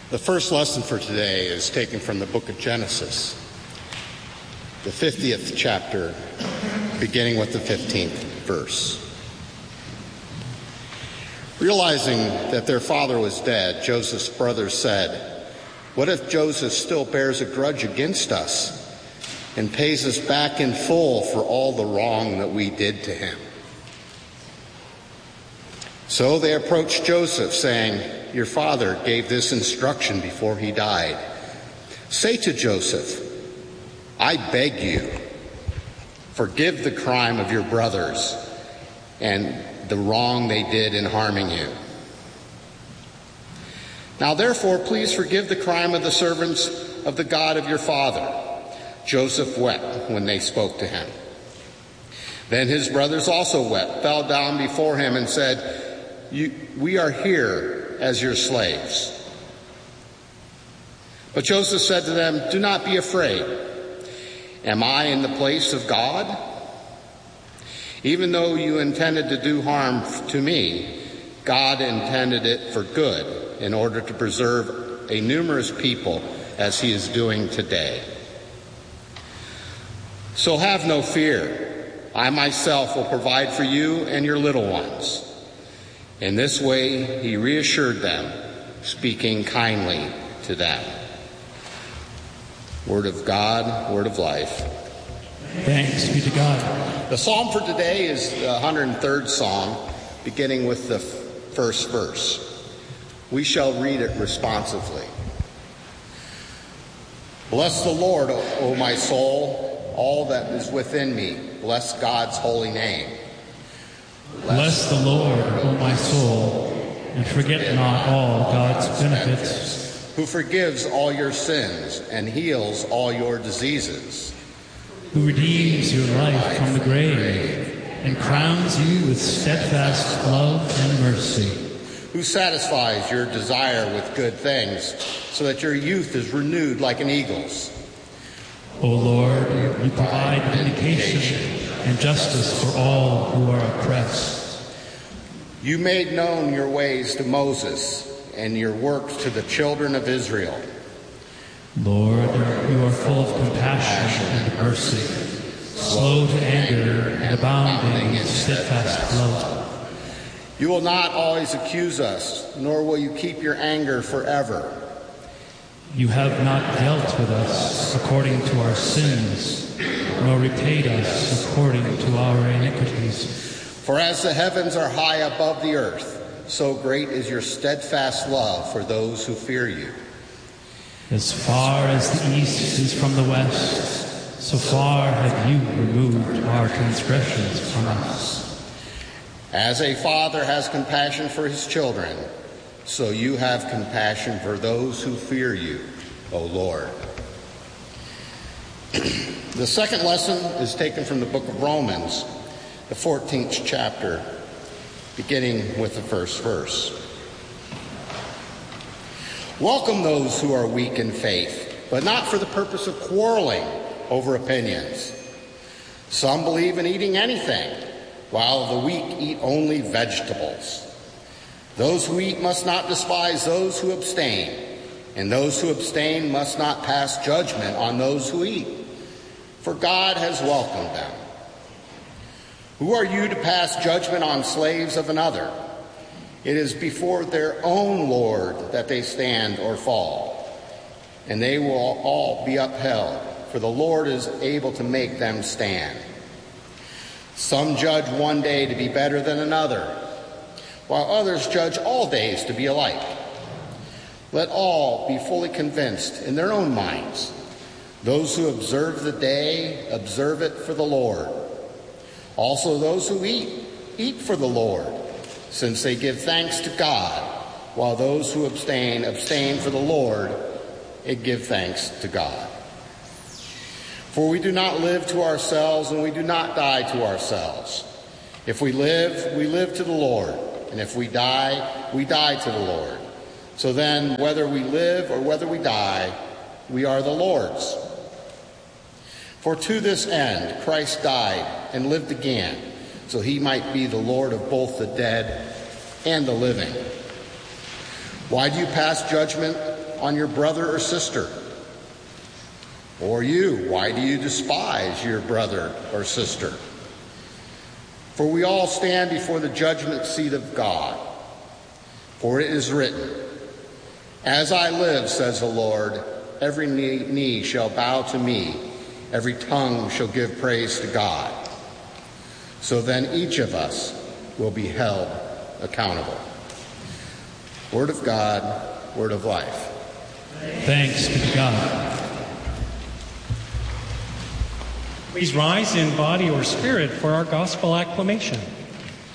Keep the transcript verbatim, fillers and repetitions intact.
The first lesson for today is taken from the book of Genesis, the fiftieth chapter, beginning with the fifteenth verse. Realizing that their father was dead, Joseph's brothers said, "What if Joseph still bears a grudge against us and pays us back in full for all the wrong that we did to him?" So they approached Joseph, saying, "Your father gave this instruction before he died. Say to Joseph, 'I beg you, forgive the crime of your brothers and the wrong they did in harming you. Now therefore, please forgive the crime of the servants of the God of your father.' Joseph wept when they spoke to him. Then his brothers also wept, fell down before him, and said, You, we are here as your slaves." But Joseph said to them, "Do not be afraid. Am I in the place of God? Even though you intended to do harm to me, God intended it for good, in order to preserve a numerous people as he is doing today. So have no fear. I myself will provide for you and your little ones." In this way, he reassured them, speaking kindly to them. Word of God, word of life. Thanks be to God. The psalm for today is the one hundred third Psalm, beginning with the first verse. We shall read it responsively. Bless the Lord, O my soul, all that is within me. Bless God's holy name. Bless the Lord, O my soul, and forget not all God's benefits. Who forgives all your sins and heals all your diseases. Who redeems your life from the grave and crowns you with steadfast love and mercy. Who satisfies your desire with good things so that your youth is renewed like an eagle's. O Lord, you provide vindication and justice for all who are oppressed. You made known your ways to Moses and your works to the children of Israel. Lord, you are full of compassion and mercy, slow to anger and abounding in steadfast love. You will not always accuse us, nor will you keep your anger forever. You have not dealt with us according to our sins, nor repaid us according to our iniquities. For as the heavens are high above the earth, so great is your steadfast love for those who fear you. As far as the east is from the west, so far have you removed our transgressions from us. As a father has compassion for his children, so you have compassion for those who fear you, O Lord. The second lesson is taken from the book of Romans, the fourteenth chapter, beginning with the first verse. Welcome those who are weak in faith, but not for the purpose of quarreling over opinions. Some believe in eating anything, while the weak eat only vegetables. Those who eat must not despise those who abstain, and those who abstain must not pass judgment on those who eat, for God has welcomed them. Who are you to pass judgment on slaves of another? It is before their own Lord that they stand or fall, and they will all be upheld, for the Lord is able to make them stand. Some judge one day to be better than another, while others judge all days to be alike. Let all be fully convinced in their own minds. Those who observe the day, observe it for the Lord. Also those who eat, eat for the Lord, since they give thanks to God, while those who abstain, abstain for the Lord, and give thanks to God. For we do not live to ourselves, and we do not die to ourselves. If we live, we live to the Lord. And if we die, we die to the Lord. So then, whether we live or whether we die, we are the Lord's. For to this end Christ died and lived again, so he might be the Lord of both the dead and the living. Why do you pass judgment on your brother or sister? Or you, why do you despise your brother or sister? For we all stand before the judgment seat of God. For it is written, "As I live, says the Lord, every knee, knee shall bow to me, every tongue shall give praise to God." So then each of us will be held accountable. Word of God, word of life. Thanks be to God. Please rise in body or spirit for our gospel acclamation.